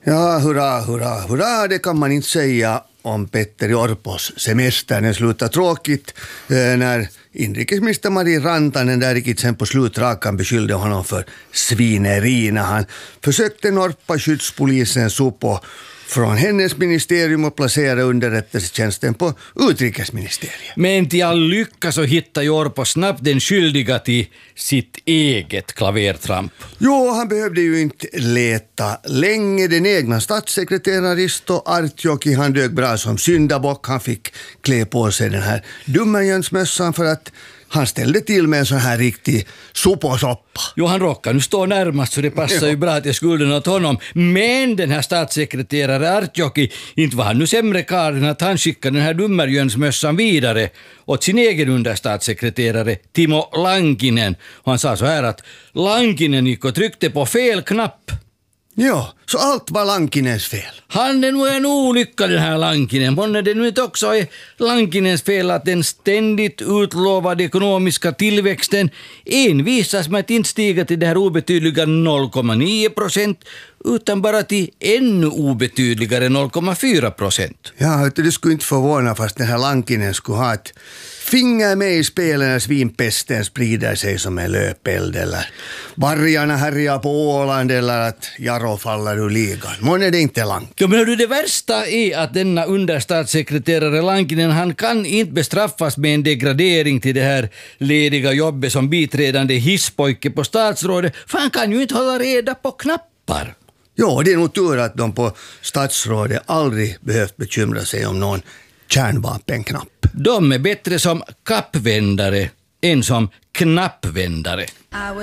Ja, hurra, det kan man inte säga om Petteri Orpos semester. Den slutar tråkigt när inrikesminister Mari Rantanen där gick sen på slutrakan beskyllde honom för svineri när han försökte norpa skyddspolisen Supo från hennes ministerium och placera underrättelsetjänsten på utrikesministeriet. Men till all lycka så hittar Orpo snabbt den skyldiga till sitt eget klavertramp. Jo, han behövde ju inte leta länge. Den egna statssekreterare Risto Artjoki, han dök bra som syndabock. Han fick klä på sig den här dummerjönsmössan för att han ställde till med en sån här riktig soposoppa. Jo, han råkar nu stå närmast så det passar ju bra att jag skulden åt honom. Men den här statssekreterare Artjoki, inte var han nu sämre karl än att han skickade den här dummerjönsmössan vidare åt sin egen understatssekreterare Timo Lankinen. Och han sa så här att Lankinen gick och tryckte på fel knapp. Ja, så allt var Lankinens fel. Han är nog en olycka den här Lankinen. Månne det nu inte också är Lankinens fel att den ständigt utlovade ekonomiska tillväxten envisas med att inte stiga till det här obetydliga 0,9% utan bara till ännu obetydligare 0,4%. Ja, det skulle inte förvåna fast den här Lankinen skulle ha ett finger med i spelen när svinpesten sprider sig som en löpeld eller vargarna härjar på Åland eller att Jaro faller ur ligan. Men är det inte Lankinen? Ja, men det värsta är att denna understatssekreterare Lankinen, han kan inte bestraffas med en degradering till det här lediga jobbet som biträdande hisspojke på statsrådet, för han kan ju inte hålla reda på knappar. Ja, det är nog tur att de på statsrådet aldrig behövt bekymra sig om någon kärnvapenknapp. De är bättre som kappvändare än som knappvändare.